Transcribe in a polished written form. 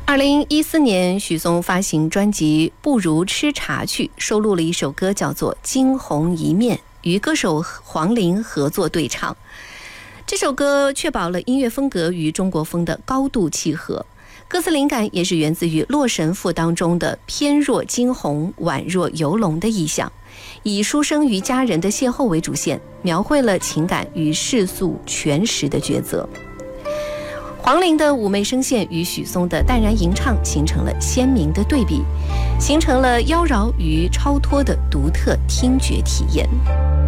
2014年，许嵩发行专辑《不如吃茶去》，收录了一首歌叫做《惊鸿一面》，与歌手黄龄合作对唱。这首歌确保了音乐风格与中国风的高度契合，歌词灵感也是源自于《洛神赋》当中的翩若惊鸿，宛若游龙的意象，以书生与佳人的邂逅为主线，描绘了情感与世俗权实的抉择。黄龄的妩媚声线与许嵩的淡然吟唱形成了鲜明的对比，形成了妖娆与超脱的独特听觉体验。